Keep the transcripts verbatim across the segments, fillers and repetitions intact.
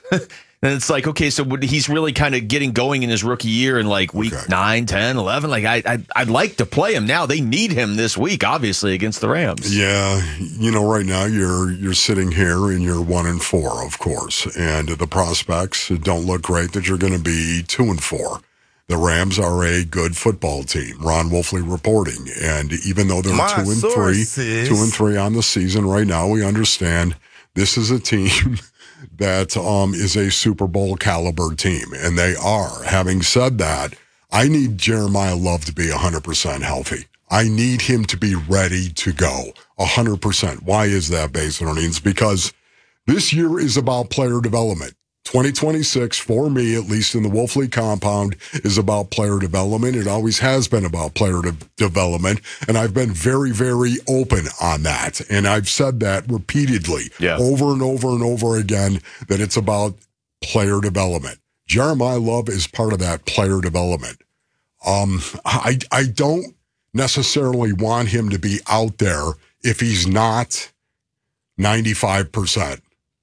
And it's like, okay, so he's really kind of getting going in his rookie year in like week okay. nine, ten, eleven. Like, I, I, I'd like to play him now. They need him this week, obviously, against the Rams. Yeah. You know, right now you're you're sitting here and you're one and four, of course. And the prospects don't look great that you're going to be two and four. The Rams are a good football team. Ron Wolfley reporting. And even though they're My two and three, is... two and three on the season right now, we understand this is a team that um, is a Super Bowl caliber team, and they are. Having said that, I need Jeremiah Love to be one hundred percent healthy. I need him to be ready to go one hundred percent. Why is that, Basin Earnings? Because this year is about player development. twenty twenty-six, for me, at least in the Wolfley compound, is about player development. It always has been about player de- development, and I've been very, very open on that. And I've said that repeatedly, yeah. over and over and over again, that it's about player development. Jeremiah Love is part of that player development. Um, I, I don't necessarily want him to be out there if he's not ninety-five percent.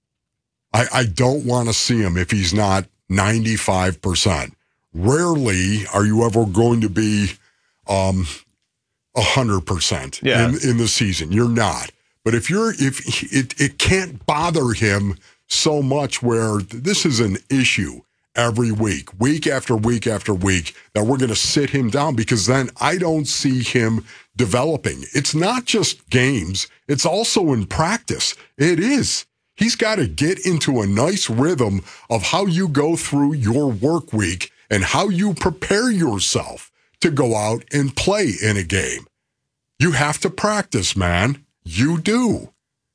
I, I don't want to see him if he's not ninety-five percent. Rarely are you ever going to be um, one hundred percent yeah. in, in the season. You're not. But if you're, if it, it can't bother him so much where this is an issue every week, week after week after week, that we're going to sit him down, because then I don't see him developing. It's not just games. It's also in practice. It is. He's got to get into a nice rhythm of how you go through your work week and how you prepare yourself to go out and play in a game. You have to practice, man. You do.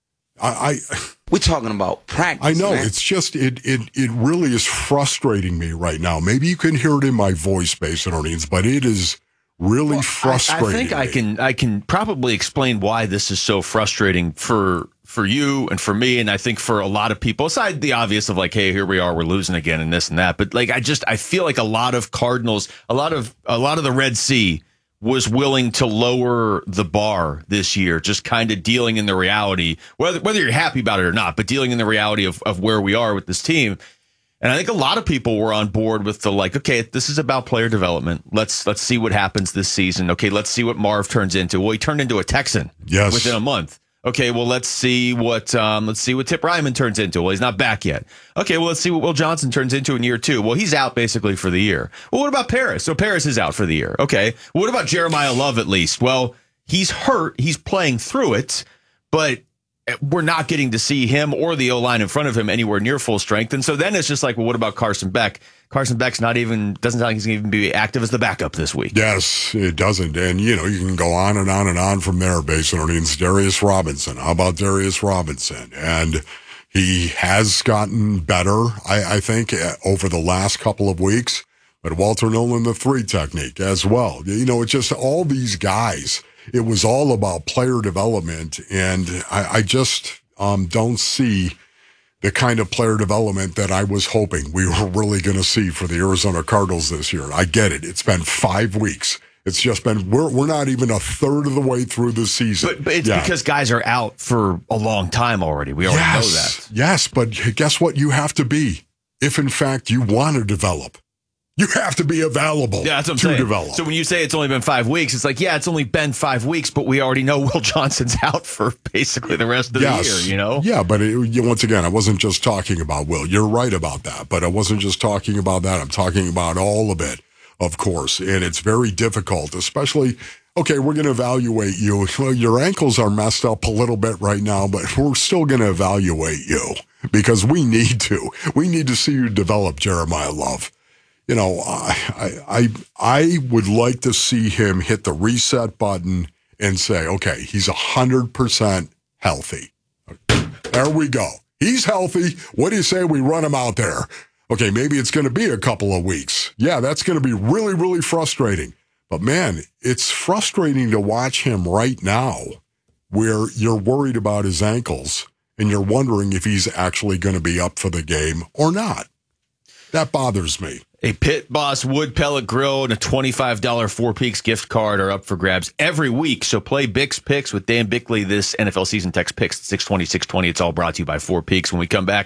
I, I We're talking about practice. I know. Man. It's just, it it it really is frustrating me right now. Maybe you can hear it in my voice, Basin Earnings, but it is really well, frustrating. I, I think me. I can I can probably explain why this is so frustrating for for you and for me, and I think for a lot of people, aside the obvious of like, hey, here we are, we're losing again and this and that. But like, I just I feel like a lot of Cardinals, a lot of a lot of the Red Sea was willing to lower the bar this year, just kind of dealing in the reality, whether whether you're happy about it or not, but dealing in the reality of, of where we are with this team. And I think a lot of people were on board with the like, okay, this is about player development. Let's let's see what happens this season. Okay, let's see what Marv turns into. Well, he turned into a Texan yes. within a month. Okay, well, let's see what um, let's see what Tip Ryman turns into. Well, he's not back yet. Okay, well, let's see what Will Johnson turns into in year two. Well, he's out basically for the year. Well, what about Paris? So Paris is out for the year. Okay, well, what about Jeremiah Love at least? Well, he's hurt. He's playing through it, but we're not getting to see him or the O-line in front of him anywhere near full strength. And so then it's just like, well, what about Carson Beck? Carson Beck's not even, doesn't sound like he's going to even be active as the backup this week. Yes, it doesn't. And, you know, you can go on and on and on from there, Basin Earnings. Darius Robinson. How about Darius Robinson? And he has gotten better, I, I think, over the last couple of weeks. But Walter Nolan, the three technique as well. You know, it's just all these guys. It was all about player development, and I, I just um, don't see the kind of player development that I was hoping we were really going to see for the Arizona Cardinals this year. I get it. It's been five weeks. It's just been, we're we're not even a third of the way through the season. But, but it's yeah. because guys are out for a long time already. We already yes, know that. Yes, but guess what you have to be if, in fact, you want to develop? You have to be available yeah, that's what I'm to saying. develop. So when you say it's only been five weeks, it's like, yeah, it's only been five weeks, but we already know Will Johnson's out for basically the rest of yes. the year, you know? Yeah, but it, once again, I wasn't just talking about Will. You're right about that, but I wasn't just talking about that. I'm talking about all of it, of course, and it's very difficult, especially, okay, we're going to evaluate you. Well, your ankles are messed up a little bit right now, but we're still going to evaluate you because we need to. We need to see you develop, Jeremiah Love. You know, I, I I would like to see him hit the reset button and say, okay, he's one hundred percent healthy. There we go. He's healthy. What do you say we run him out there? Okay, maybe it's going to be a couple of weeks. Yeah, that's going to be really, really frustrating. But, man, it's frustrating to watch him right now where you're worried about his ankles and you're wondering if he's actually going to be up for the game or not. That bothers me. A Pit Boss wood pellet grill and a twenty-five dollars Four Peaks gift card are up for grabs every week. So play Bix Picks with Dan Bickley this N F L season. Text Picks six twenty, six twenty. It's all brought to you by Four Peaks. When we come back,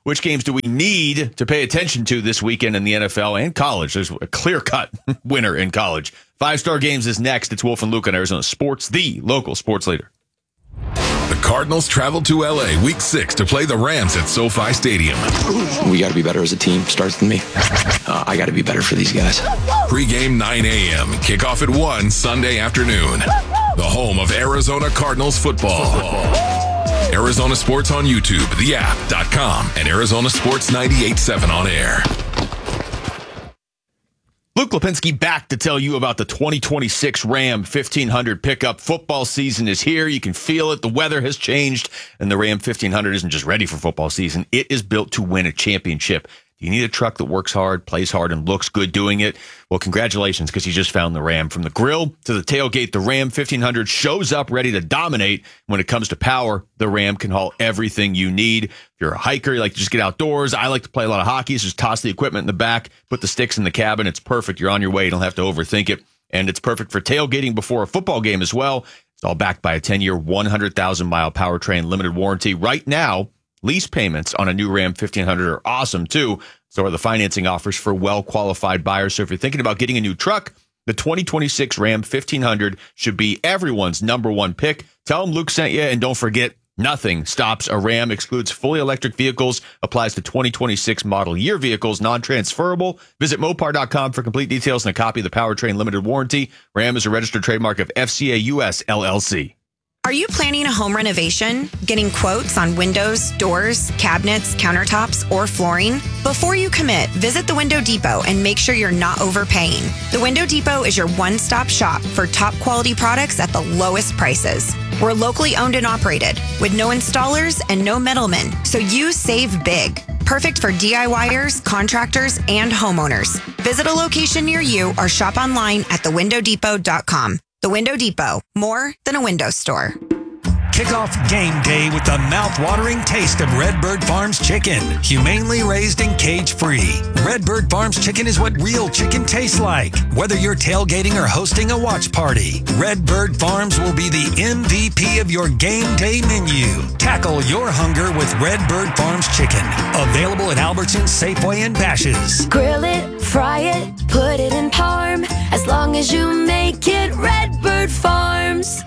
Which games do we need to pay attention to this weekend in the N F L and college? There's a clear-cut winner in college. Five-Star Games is next. It's Wolf and Luke on Arizona Sports, the local sports leader. The Cardinals travel to L A week six to play the Rams at SoFi Stadium. We got to be better as a team. Starts with me. Uh, I got to be better for these guys. Pre-game nine a.m. Kickoff at one Sunday afternoon. The home of Arizona Cardinals football. football. Arizona Sports on YouTube, the app dot com, and Arizona Sports ninety-eight point seven on air. Luke Lipinski back to tell you about the twenty twenty-six Ram fifteen hundred pickup. Football season is here. You can feel it. The weather has changed, and the Ram fifteen hundred isn't just ready for football season. It is built to win a championship. Do you need a truck that works hard, plays hard, and looks good doing it? Well, congratulations, because you just found the Ram. From the grill to the tailgate, the Ram fifteen hundred shows up ready to dominate. When it comes to power, the Ram can haul everything you need. If you're a hiker, you like to just get outdoors. I like to play a lot of hockey, so just toss the equipment in the back, put the sticks in the cabin. It's perfect. You're on your way. You don't have to overthink it. And it's perfect for tailgating before a football game as well. It's all backed by a ten-year, one hundred thousand mile powertrain limited warranty. Right now, lease payments on a new Ram fifteen hundred are awesome, too. So are the financing offers for well-qualified buyers. So if you're thinking about getting a new truck, the twenty twenty-six Ram fifteen hundred should be everyone's number one pick. Tell them Luke sent you, and don't forget, nothing stops a Ram. Excludes fully electric vehicles. Applies to twenty twenty-six model year vehicles. Non-transferable. Visit Mopar dot com for complete details and a copy of the powertrain limited warranty. Ram is a registered trademark of F C A U S L L C. Are you planning a home renovation? Getting quotes on windows, doors, cabinets, countertops, or flooring? Before you commit, visit the Window Depot and make sure you're not overpaying. The Window Depot is your one-stop shop for top quality products at the lowest prices. We're locally owned and operated with no installers and no middlemen, so you save big. Perfect for DIYers, contractors, and homeowners. Visit a location near you or shop online at the window depot dot com. The Window Depot, more than a window store. Kick off game day with the mouth-watering taste of Redbird Farms chicken. Humanely raised and cage-free. Redbird Farms chicken is what real chicken tastes like. Whether you're tailgating or hosting a watch party, Redbird Farms will be the M V P of your game day menu. Tackle your hunger with Redbird Farms chicken. Available at Albertsons, Safeway, and Bash's'. Grill it, fry it, put it in parm. As long as you make it Redbird Farms.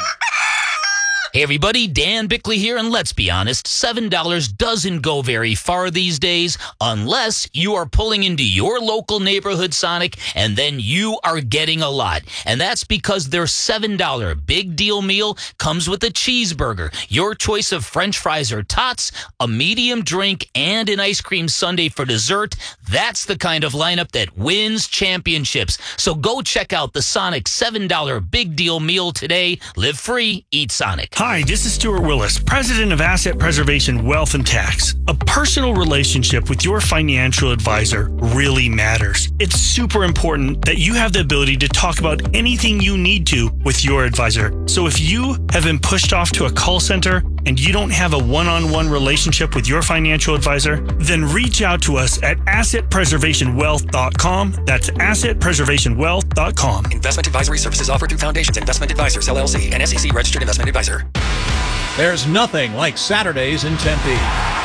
Hey everybody, Dan Bickley here, and let's be honest, seven dollars doesn't go very far these days unless you are pulling into your local neighborhood Sonic, and then you are getting a lot. And that's because their seven dollar big deal meal comes with a cheeseburger, your choice of french fries or tots, a medium drink, and an ice cream sundae for dessert. That's the kind of lineup that wins championships. So go check out the Sonic seven dollar big deal meal today. Live free, eat Sonic. Hi, this is Stuart Willis, president of Asset Preservation Wealth and Tax. A personal relationship with your financial advisor really matters. It's super important that you have the ability to talk about anything you need to with your advisor. So if you have been pushed off to a call center and you don't have a one-on-one relationship with your financial advisor, then reach out to us at asset preservation wealth dot com. That's asset preservation wealth dot com. Investment advisory services offered through Foundations Investment Advisors, L L C, an S E C registered investment advisor. There's nothing like Saturdays in Tempe.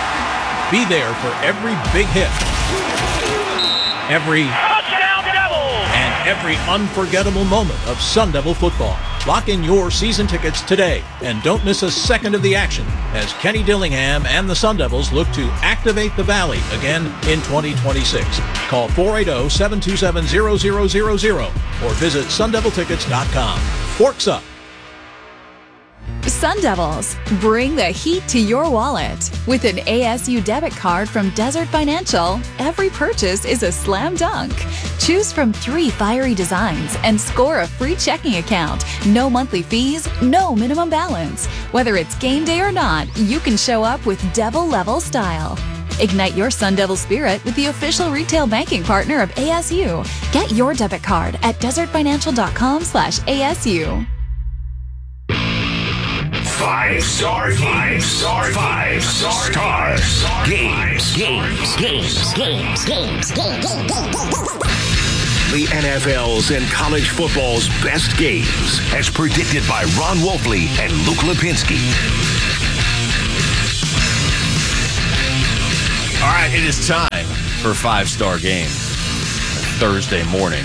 Be there for every big hit, every touchdown Devils, and every unforgettable moment of Sun Devil football. Lock in your season tickets today and don't miss a second of the action as Kenny Dillingham and the Sun Devils look to activate the Valley again in twenty twenty-six. Call four eight zero, seven two seven, zero zero zero zero or visit sun devil tickets dot com. Forks up. Sun Devils, bring the heat to your wallet. With an A S U debit card from Desert Financial, every purchase is a slam dunk. Choose from three fiery designs and score a free checking account. No monthly fees, no minimum balance. Whether it's game day or not, you can show up with Devil-level style. Ignite your Sun Devil spirit with the official retail banking partner of A S U. Get your debit card at desert financial dot com slash A S U. Five star, five star, five star, star games, games, games, games, games, games. The N F L's and college football's best games, as predicted by Ron Wolfley and Luke Lipinski. All right, it is time for five-star game Thursday morning.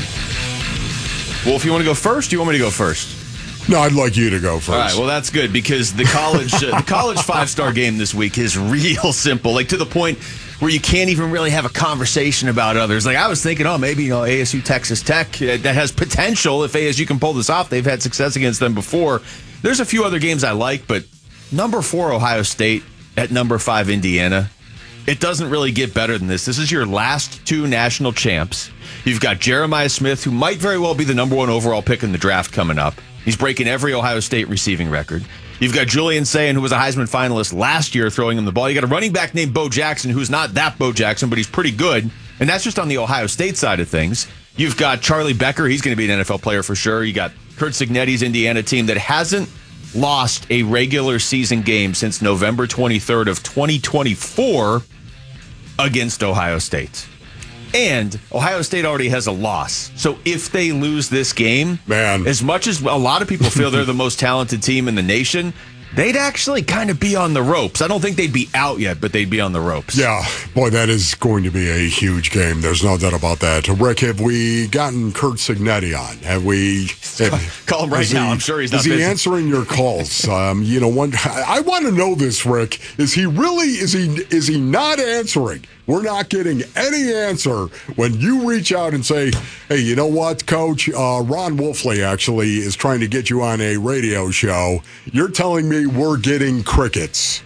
Well, if you want to go first, do you want me to go first? No, I'd like you to go first. All right, well, that's good because the college uh, the college five-star game this week is real simple, like to the point where you can't even really have a conversation about others. Like I was thinking, oh, maybe you know A S U, Texas Tech, uh, that has potential if A S U can pull this off. They've had success against them before. There's a few other games I like, but number four, Ohio State at number five, Indiana. It doesn't really get better than this. This is your last two national champs. You've got Jeremiah Smith, who might very well be the number one overall pick in the draft coming up. He's breaking every Ohio State receiving record. You've got Julian Sayin, who was a Heisman finalist last year, throwing him the ball. You got a running back named Bo Jackson, who's not that Bo Jackson, but he's pretty good. And that's just on the Ohio State side of things. You've got Charlie Becker. He's going to be an N F L player for sure. You got Kurt Cignetti's Indiana team that hasn't lost a regular season game since November twenty-third of twenty twenty-four against Ohio State. And Ohio State already has a loss. So if they lose this game, man, as much as a lot of people feel they're the most talented team in the nation, they'd actually kind of be on the ropes. I don't think they'd be out yet, but they'd be on the ropes. Yeah, boy, that is going to be a huge game. There's no doubt about that. Rick, have we gotten Kurt Cignetti on? Have we? Have, Call him right now. He, I'm sure he's not Is he busy. answering your calls? um, you know, one, I, I want to know this, Rick. Is he really, is he, is he not answering? We're not getting any answer when you reach out and say, hey, you know what, Coach? Uh, Ron Wolfley actually is trying to get you on a radio show. You're telling me we're getting crickets.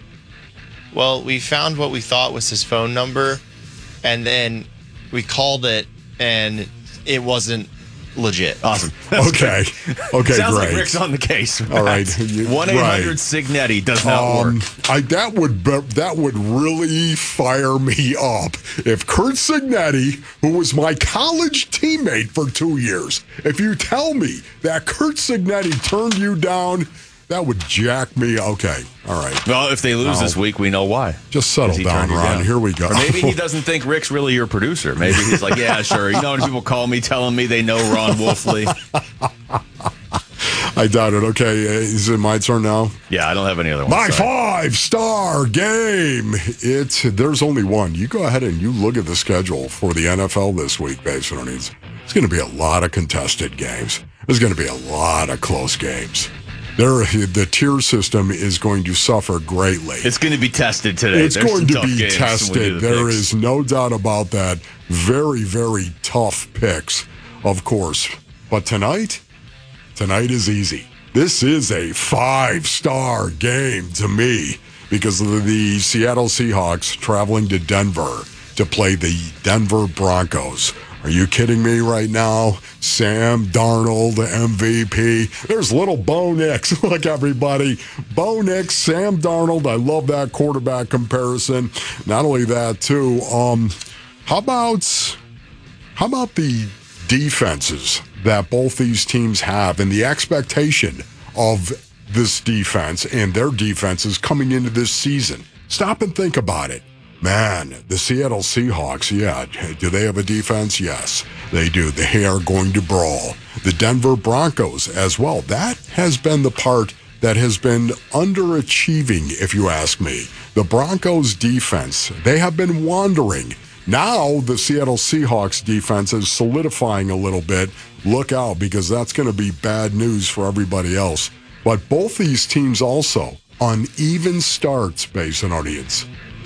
Well, we found what we thought was his phone number, and then we called it, and it wasn't legit. Awesome. Okay. Okay, Sounds great. like Rick's on the case. All right. one eight hundred Right. Cignetti does not Um, work. I, that would be, that would really fire me up if Kurt Cignetti, who was my college teammate for two years, if you tell me that Kurt Cignetti turned you down, that would jack me. Okay, all right. Well, if they lose No. this week, we know why. Just settle 'Cause he down, turned you Ron. down. Here we go. Or maybe he doesn't think Rick's really your producer. Maybe he's like, yeah, sure. You know when people call me telling me they know Ron Wolfley? I doubt it. Okay, is it my turn now? Yeah, I don't have any other ones. My Sorry. five-star game. It's there's only one. You go ahead and you look at the schedule for the N F L this week, Basinonians. It's going to be a lot of contested games. There's going to be a lot of close games. There, the tier system is going to suffer greatly. It's going to be tested today. It's There's going some to tough be games when we do tested. the There picks. is no doubt about that. Very, very tough picks, of course. But tonight, tonight is easy. This is a five-star game to me because of the Seattle Seahawks traveling to Denver to play the Denver Broncos. Are you kidding me right now? Sam Darnold, M V P. There's little Bo Nix. Look, everybody. Bo Nix, Sam Darnold. I love that quarterback comparison. Not only that, too. Um, how about how about the defenses that both these teams have and the expectation of this defense and their defenses coming into this season? Stop and think about it. Man, the Seattle Seahawks, yeah, do they have a defense? Yes, they do. They are going to brawl. The Denver Broncos as well. That has been the part that has been underachieving, if you ask me. The Broncos defense, they have been wandering. Now the Seattle Seahawks defense is solidifying a little bit. Look out, because that's going to be bad news for everybody else. But both these teams also uneven starts, Basin audience.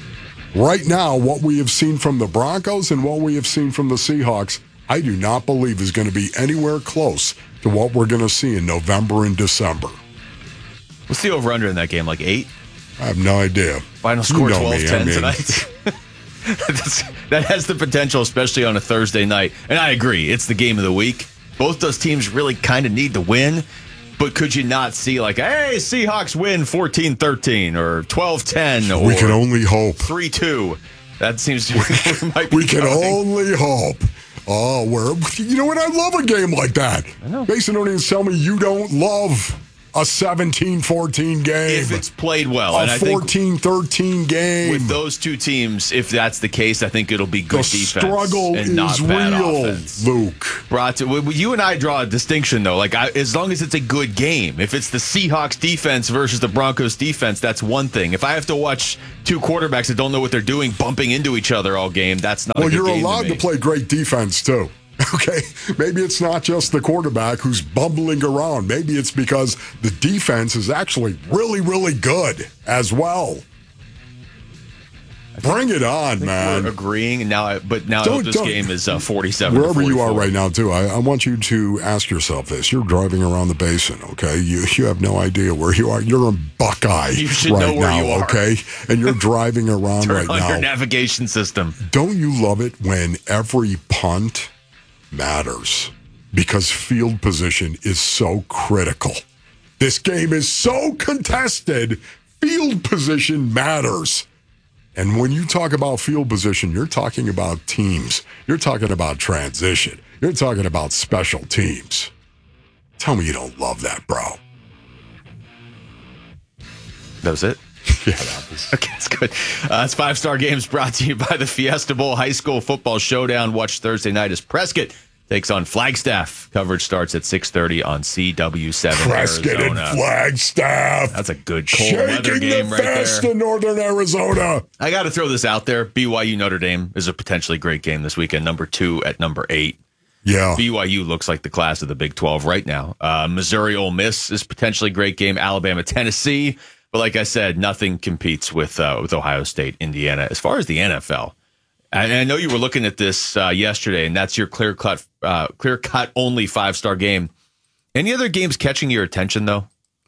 Right now, what we have seen from the Broncos and what we have seen from the Seahawks, I do not believe is going to be anywhere close to what we're going to see in November and December. What's the over-under in that game? Like eight? I have no idea. Final score You know twelve me, ten I mean- tonight. That's, that has the potential, especially on a Thursday night. And I agree, it's the game of the week. Both those teams really kind of need to win. But could you not see like, hey, Seahawks win fourteen thirteen or twelve ten or We can only hope. three two? That seems to be might be We can coming. only hope. Oh, we're, you know what? I love a game like that. I know. Basin audience tell me you don't love a seventeen fourteen game. If it's played well. A and I think fourteen thirteen game. with those two teams, if that's the case, I think it'll be good the defense struggle and is not bad real, offense. Luke. Brought to, well, you and I draw a distinction, though. Like, I, as long as it's a good game. If it's the Seahawks defense versus the Broncos defense, that's one thing. If I have to watch two quarterbacks that don't know what they're doing bumping into each other all game, that's not Well, a good you're game allowed to, to me. play great defense, too. Okay, maybe it's not just the quarterback who's bumbling around. Maybe it's because the defense is actually really, really good as well. Bring it on, man. We're agreeing, and now, I, but now Don't- this don't- game is uh, forty-seven. Wherever to you are forty-four. right now, too, I, I want you to ask yourself this. You're driving around the basin, okay? You you have no idea where you are. You're in Buckeye You should right know where now, you are. okay? And you're driving around Turn right on now. your navigation system. Don't you love it when every punt matters? Because field position is so critical. This game is so contested. Field position matters. And when you talk about field position, you're talking about teams. You're talking about transition. You're talking about special teams. Tell me you don't love that, bro. That was it? Yeah, that was. Okay, that's good. Uh, it's Five Star Games brought to you by the Fiesta Bowl High School Football Showdown. Watch Thursday night as Prescott takes on Flagstaff. Coverage starts at six thirty on C W seven Prescott Arizona. and Flagstaff. That's a good cold weather Shaking game the right fest there. in northern Arizona. I got to throw this out there. B Y U Notre Dame is a potentially great game this weekend. Number two at number eight. Yeah. B Y U looks like the class of the Big twelve right now. Uh, Missouri Ole Miss is potentially a great game. Alabama Tennessee. But like I said, nothing competes with uh, with Ohio State, Indiana. As far as the N F L, and I know you were looking at this uh, yesterday, and that's your clear cut, uh, clear cut only five star game. Any other games catching your attention though?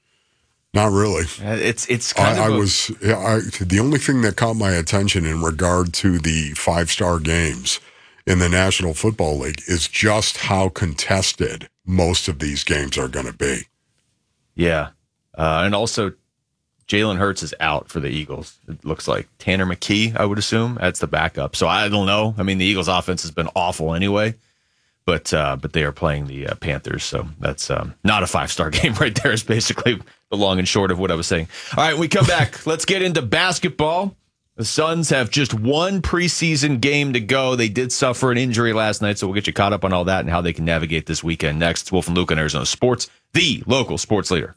Not really. Uh, It's it's kind I, of I a- was yeah, I, the only thing that caught my attention in regard to the five star games in the National Football League is just how contested most of these games are going to be. yeah, uh, and also Jalen Hurts is out for the Eagles. It looks like Tanner McKee, I would assume, that's the backup. So I don't know. I mean, the Eagles' offense has been awful anyway, but uh, but they are playing the uh, Panthers, so that's um, not a five star game right there. Is basically the long and short of what I was saying. All right, when we come back, let's get into basketball. The Suns have just one preseason game to go. They did suffer an injury last night, so we'll get you caught up on all that and how they can navigate this weekend. Next, it's Wolf and Luke on Arizona Sports, the local sports leader.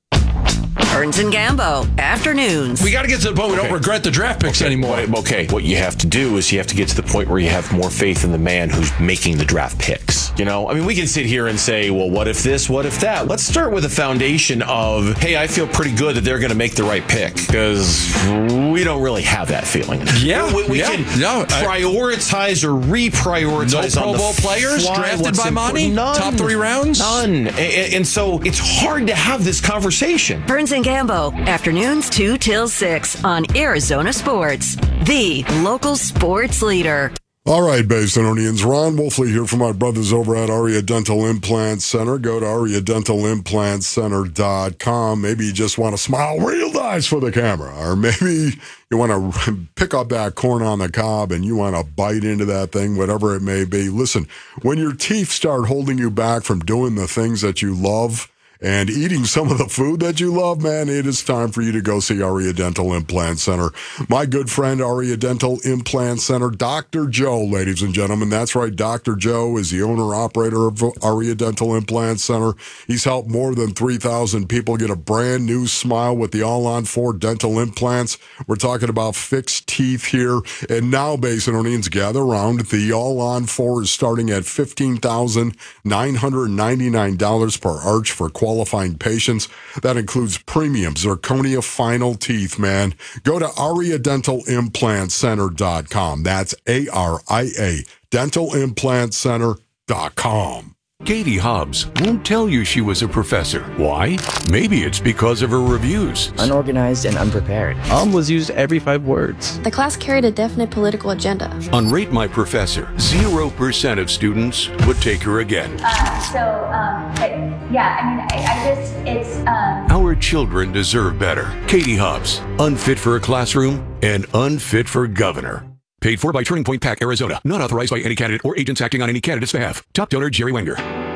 Burns and Gambo, afternoons. We got to get to the point we don't regret the draft picks okay, anymore. What, okay, what you have to do is you have to get to the point where you have more faith in the man who's making the draft picks. You know, I mean, we can sit here and say, well, what if this, what if that? Let's start with a foundation of, hey, I feel pretty good that they're going to make the right pick, because we don't really have that feeling. Yeah, we, we yeah. can No, I- prioritize or reprioritize No on Pro the Bowl players fly drafted what's by Monty? important. None. Top three rounds? None. And, and so it's hard to have this conversation. Burns and Gambo, afternoons two till six on Arizona Sports, the local sports leader. All right, Basinonians. Ron Wolfley here from my brothers over at Aria Dental Implant Center. Go to aria dental implant center dot com. Maybe you just want to smile real nice for the camera, or maybe you want to pick up that corn on the cob and you want to bite into that thing, whatever it may be. Listen, when your teeth start holding you back from doing the things that you love and eating some of the food that you love, man, it is time for you to go see Aria Dental Implant Center. My good friend, Aria Dental Implant Center, Doctor Joe, ladies and gentlemen. That's right, Doctor Joe is the owner-operator of Aria Dental Implant Center. He's helped more than three thousand people get a brand new smile with the all-on-four dental implants. We're talking about fixed teeth here. And now, Basinonians, gather around. The all-on-four is starting at fifteen thousand nine hundred ninety-nine dollars per arch for quality qualifying patients. That includes premium zirconia final teeth, man. Go to aria dental implant center dot com. That's A R I A dental implant center dot com. Katie Hobbs won't tell you she was a professor. Why? Maybe it's because of her reviews. Unorganized and unprepared. Um was used every five words. The class carried a definite political agenda. On Rate My Professor, zero percent of students would take her again. Uh, so, um, but, yeah, I mean, I, I just, it's, um... Our children deserve better. Katie Hobbs, unfit for a classroom and unfit for governor. Paid for by Turning Point Pack, Arizona. Not authorized by any candidate or agents acting on any candidate's behalf. Top donor, Jerry Wenger.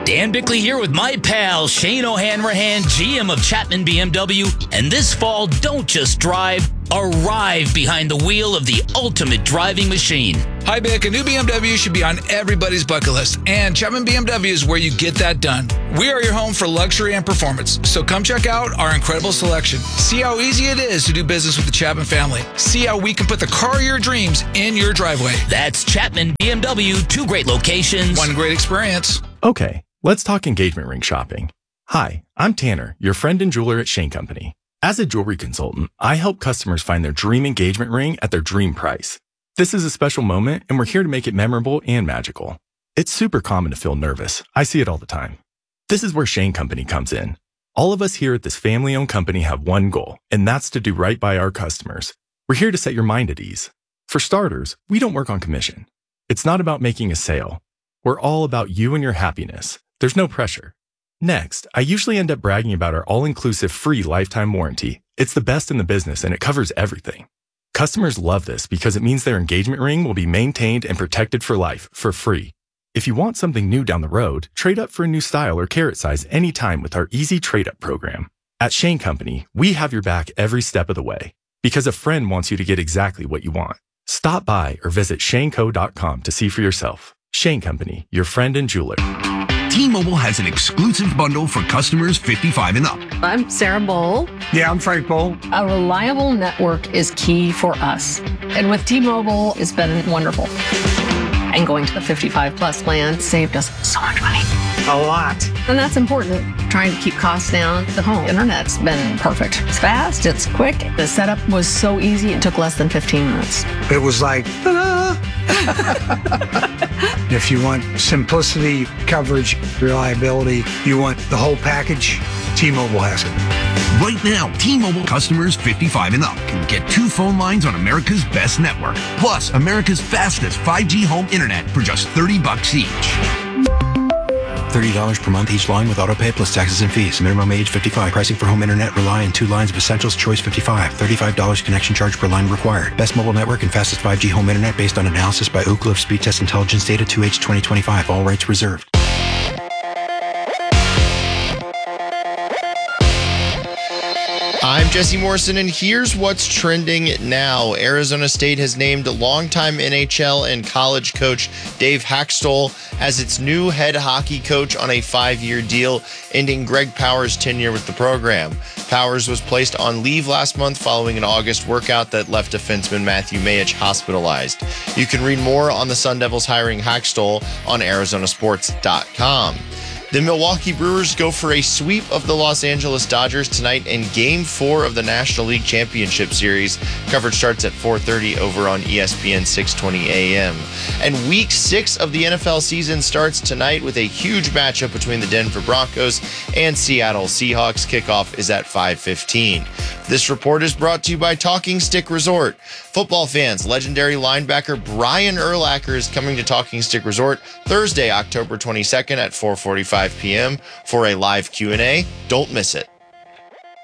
Dan Bickley here with my pal Shane O'Hanrahan, G M of Chapman B M W. And this fall, don't just drive, arrive behind the wheel of the ultimate driving machine. Hi, Bick. A new B M W should be on everybody's bucket list, and Chapman B M W is where you get that done. We are your home for luxury and performance, so come check out our incredible selection. See how easy it is to do business with the Chapman family. See how we can put the car of your dreams in your driveway. That's Chapman B M W, two great locations. One great experience. Okay, let's talk engagement ring shopping. Hi, I'm Tanner, your friend and jeweler at Shane Company. As a jewelry consultant, I help customers find their dream engagement ring at their dream price. This is a special moment, and we're here to make it memorable and magical. It's super common to feel nervous. I see it all the time. This is where Shane Company comes in. All of us here at this family-owned company have one goal, and that's to do right by our customers. We're here to set your mind at ease. For starters, we don't work on commission. It's not about making a sale. We're all about you and your happiness. There's no pressure. Next, I usually end up bragging about our all-inclusive free lifetime warranty. It's the best in the business, and it covers everything. Customers love this because it means their engagement ring will be maintained and protected for life, for free. If you want something new down the road, trade up for a new style or carat size anytime with our easy trade-up program. At Shane Company, we have your back every step of the way because a friend wants you to get exactly what you want. Stop by or visit shane co dot com to see for yourself. Shane Company, your friend and jeweler. T-Mobile has an exclusive bundle for customers fifty-five and up. I'm Sarah Bowl. Yeah, I'm Frank Bowl. A reliable network is key for us. And with T-Mobile, it's been wonderful. And going to the fifty-five plus plan saved us so much money. A lot. And that's important. Trying to keep costs down. The home internet's been perfect. It's fast, it's quick. The setup was so easy, it took less than fifteen minutes. It was like, ta-da! If you want simplicity, coverage, reliability, you want the whole package, T-Mobile has it. Right now, T-Mobile customers fifty-five and up can get two phone lines on America's best network, plus America's fastest five G home internet for just thirty bucks each. thirty dollars per month each line with autopay plus taxes and fees. Minimum age fifty-five. Pricing for home internet rely on two lines of Essentials Choice fifty-five. thirty-five dollars connection charge per line required. Best mobile network and fastest five G home internet based on analysis by Oak Cliff Speed Test Intelligence Data two H twenty twenty-five. All rights reserved. I'm Jesse Morrison, and here's what's trending now. Arizona State has named longtime N H L and college coach Dave Haxtell as its new head hockey coach on a five-year deal, ending Greg Powers' tenure with the program. Powers was placed on leave last month following an August workout that left defenseman Matthew Mayich hospitalized. You can read more on the Sun Devils hiring Haxtell on Arizona Sports dot com. The Milwaukee Brewers go for a sweep of the Los Angeles Dodgers tonight in Game four of the National League Championship Series. Coverage starts at four thirty over on E S P N six twenty A M. And Week six of the N F L season starts tonight with a huge matchup between the Denver Broncos and Seattle Seahawks. Kickoff is at five fifteen. This report is brought to you by Talking Stick Resort. Football fans, legendary linebacker Brian Urlacher is coming to Talking Stick Resort Thursday, October twenty-second at four forty-five p.m. for a live Q and A. Don't miss it.